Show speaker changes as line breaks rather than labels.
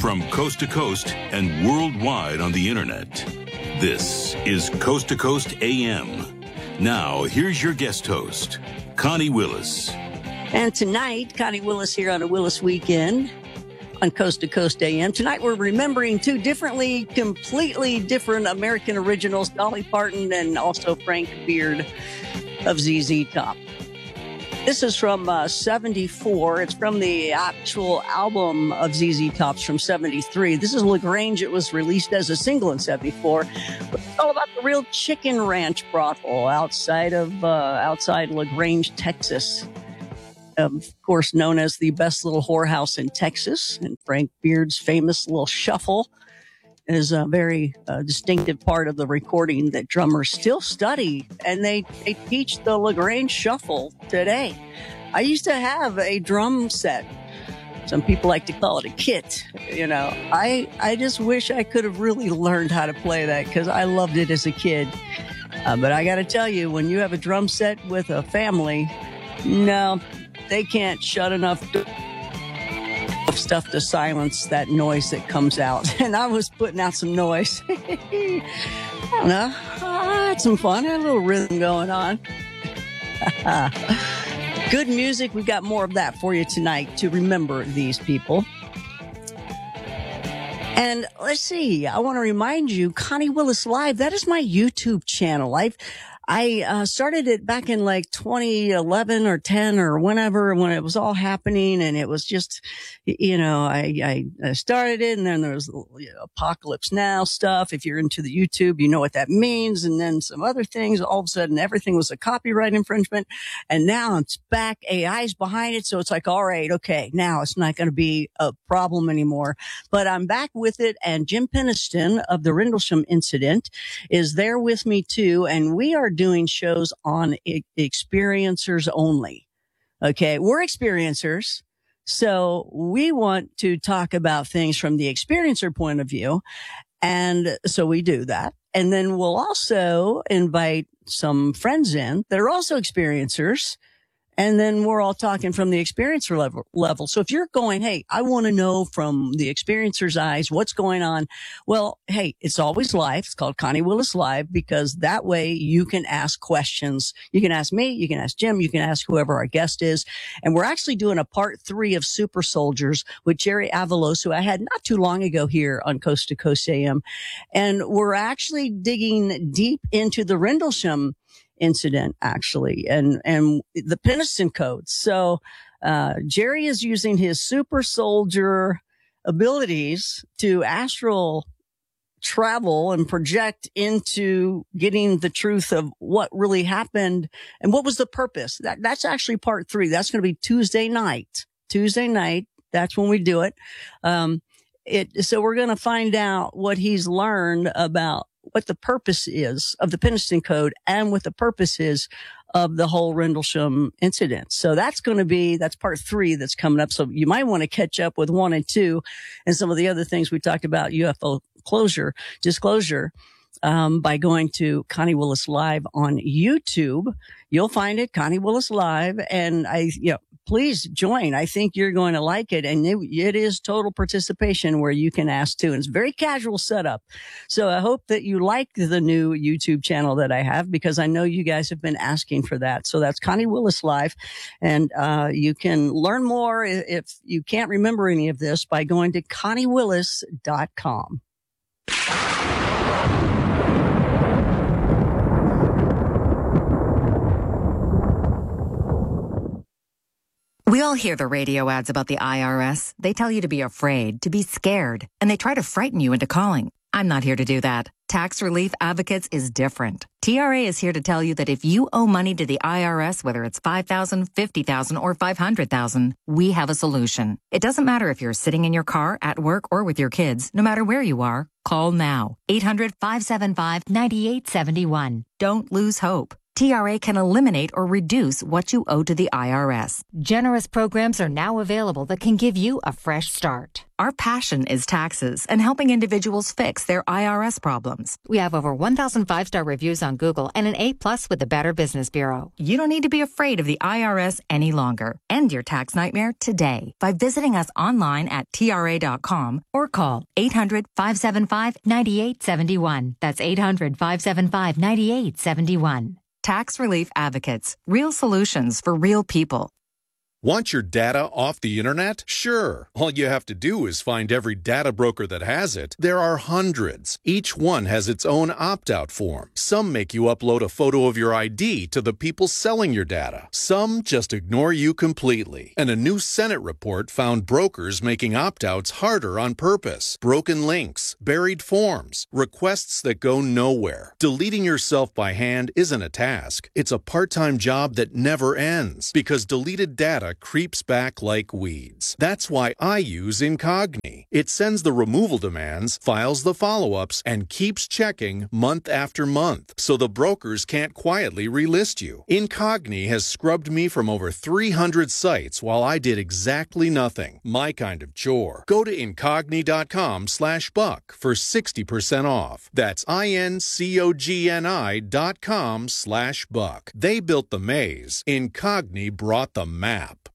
From coast to coast and worldwide on the internet, this is Coast to Coast AM. Now, here's your guest host, Connie Willis.
And tonight, Connie Willis here on a Willis Weekend on Coast to Coast AM. Tonight, we're remembering two completely different American originals, Dolly Parton and also Frank Beard of ZZ Top. This is from 74. It's from the actual album of ZZ Top's from 73. This is LaGrange. It was released as a single in 74. But it's all about the real chicken ranch brothel outside LaGrange, Texas. Of course, known as the best little whorehouse in Texas. And Frank Beard's famous little shuffle is a very distinctive part of the recording that drummers still study, and they teach the LaGrange shuffle today. I used to have a drum set. Some people like to call it a kit. You know, I just wish I could have really learned how to play that because I loved it as a kid. But I got to tell you, when you have a drum set with a family, no, they can't shut enough stuff to silence that noise that comes out. And I was putting out some noise. I don't know. I had some fun. I had a little rhythm going on. Good music. We got more of that for you tonight to remember these people. And let's see. I want to remind you, Connie Willis Live, that is my YouTube channel. I started it back in like 2011 or 10 or whenever, when it was all happening. And it was just, you know, I started it, and then there was Apocalypse Now stuff. If you're into the YouTube, you know what that means. And then some other things. All of a sudden, everything was a copyright infringement. And now it's back. AI's behind it. So it's like, all right, okay, now it's not going to be a problem anymore. But I'm back with it. And Jim Peniston of the Rendlesham Incident is there with me too. And we are doing shows on experiencers only. Okay. We're experiencers. So we want to talk about things from the experiencer point of view. And so we do that. And then we'll also invite some friends in that are also experiencers. And then we're all talking from the experiencer level. So if you're going, hey, I want to know from the experiencer's eyes what's going on. Well, hey, it's always live. It's called Connie Willis Live, because that way you can ask questions. You can ask me, you can ask Jim, you can ask whoever our guest is. And we're actually doing a part 3 of Super Soldiers with Jerry Avalos, who I had not too long ago here on Coast to Coast AM. And we're actually digging deep into the Rendlesham incident, actually, and the Peniston Code. So Jerry is using his super soldier abilities to astral travel and project into getting the truth of what really happened and what was the purpose. That's actually part 3. That's going to be Tuesday night. That's when we do it. So we're going to find out what he's learned about what the purpose is of the Peniston Code and what the purpose is of the whole Rendlesham incident. So that's part 3 that's coming up. So you might want to catch up with 1 and 2 and some of the other things we talked about, UFO disclosure, by going to Connie Willis Live on YouTube. You'll find it, Connie Willis Live. And please join. I think you're going to like it. And it is total participation where you can ask too. And it's very casual setup. So I hope that you like the new YouTube channel that I have, because I know you guys have been asking for that. So that's Connie Willis Live. And you can learn more if you can't remember any of this by going to ConnieWillis.com.
We all hear the radio ads about the IRS. They tell you to be afraid, to be scared, and they try to frighten you into calling. I'm not here to do that. Tax Relief Advocates is different. TRA is here to tell you that if you owe money to the IRS, whether it's $5,000, $50,000, or $500,000, we have a solution. It doesn't matter if you're sitting in your car, at work, or with your kids. No matter where you are, call now. 800-575-9871. Don't lose hope. TRA can eliminate or reduce what you owe to the IRS. Generous programs are now available that can give you a fresh start. Our passion is taxes and helping individuals fix their IRS problems. We have over 1,000 5-star reviews on Google and an A+ with the Better Business Bureau. You don't need to be afraid of the IRS any longer. End your tax nightmare today by visiting us online at TRA.com or call 800-575-9871. That's 800-575-9871. Tax Relief Advocates. Real solutions for real people.
Want your data off the internet? Sure. All you have to do is find every data broker that has it. There are hundreds. Each one has its own opt-out form. Some make you upload a photo of your ID to the people selling your data. Some just ignore you completely. And a new Senate report found brokers making opt-outs harder on purpose. Broken links, buried forms, requests that go nowhere. Deleting yourself by hand isn't a task. It's a part-time job that never ends because deleted data creeps back like weeds. That's why I use Incogni. It sends the removal demands, files the follow-ups, and keeps checking month after month, so the brokers can't quietly relist you. Incogni has scrubbed me from over 300 sites while I did exactly nothing. My kind of chore. Go to Incogni.com/buck for 60% off. That's INCOGNI.com/buck. They built the maze. Incogni brought the map.